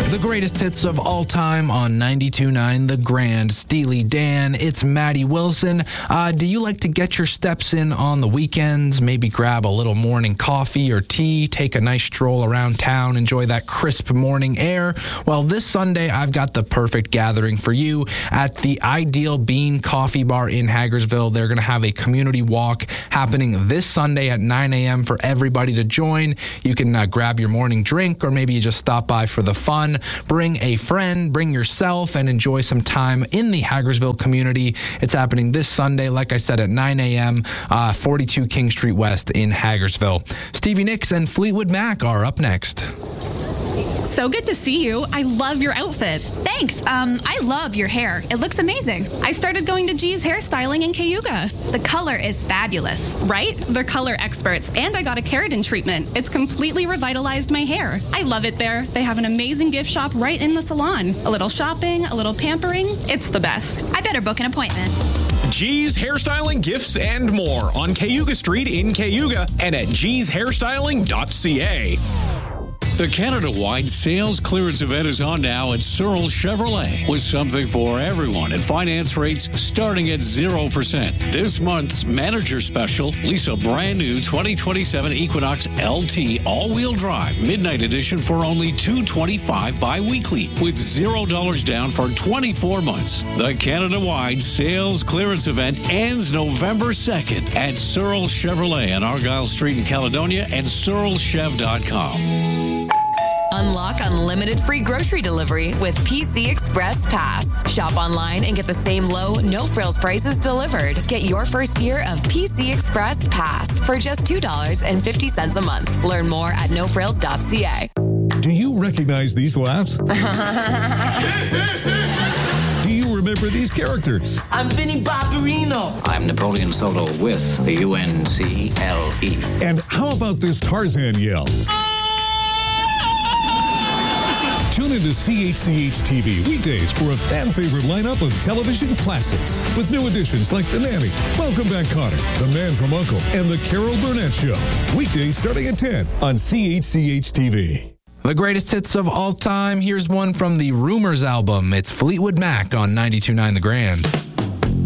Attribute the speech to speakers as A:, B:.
A: The greatest hits of all time on 92.9 The Grand. Steely Dan, it's Maddie Wilson. Do you like to get your steps in on the weekends? Maybe grab a little morning coffee or tea, take a nice stroll around town, enjoy that crisp morning air? Well, this Sunday, I've got the perfect gathering for you at the Ideal Bean Coffee Bar in Hagersville. They're going to have a community walk happening this Sunday at 9 a.m. for everybody to join. You can grab your morning drink, or maybe you just stop by for the fun. Bring a friend, bring yourself, and enjoy some time in the Hagersville community. It's happening this Sunday, like I said, at 9 a.m., 42 King Street West in Hagersville. Stevie Nicks and Fleetwood Mac are up next.
B: So good to see you. I love your outfit.
C: Thanks. I love your hair. It looks amazing.
B: I started going to G's Hairstyling in Cayuga.
C: The color is fabulous.
B: Right? They're color experts, and I got a keratin treatment. It's completely revitalized my hair. I love it there. They have an amazing gift shop right in the salon. A little shopping, a little pampering. It's the best.
C: I better book an appointment.
D: G's Hairstyling, Gifts, and more on Cayuga Street in Cayuga and at gshairstyling.ca.
E: The Canada-wide sales clearance event is on now at Searle Chevrolet, with something for everyone and finance rates starting at 0%. This month's manager special, lease a brand new 2027 Equinox LT all-wheel drive midnight edition for only $225 bi-weekly, with $0 down for 24 months. The Canada-wide sales clearance event ends November 2nd at Searle Chevrolet on Argyle Street in Caledonia and searleschev.com.
F: Unlock unlimited free grocery delivery with PC Express Pass. Shop online and get the same low, no-frills prices delivered. Get your first year of PC Express Pass for just $2.50 a month. Learn more at nofrills.ca.
G: Do you recognize these laughs? Do you remember these characters?
H: I'm Vinnie Barbarino.
I: I'm Napoleon Soto with the UNCLE.
G: And how about this Tarzan yell? Tune into CHCH TV weekdays for a fan-favorite lineup of television classics with new additions like The Nanny, Welcome Back Kotter, The Man from U.N.C.L.E., and The Carol Burnett Show. Weekdays starting at 10 on CHCH TV.
A: The greatest hits of all time. Here's one from the Rumors album. It's Fleetwood Mac on 92.9 The Grand.